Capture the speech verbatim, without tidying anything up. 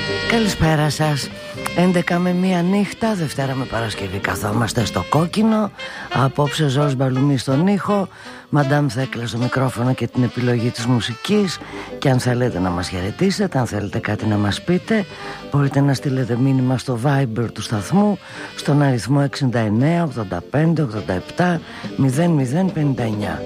Καλησπέρα σας. έντεκα με μία νύχτα, Δευτέρα με Παρασκευή καθόμαστε στο κόκκινο. Απόψε Ζόρς Μπαλουμί στον ήχο, Μαντάμ Θέκλα στο μικρόφωνο και την επιλογή της μουσικής. Και αν θέλετε να μας χαιρετήσετε, αν θέλετε κάτι να μας πείτε, μπορείτε να στείλετε μήνυμα στο Viber του σταθμού στον αριθμό εξήντα εννέα ογδόντα πέντε ογδόντα επτά μηδέν μηδέν πενήντα εννιά.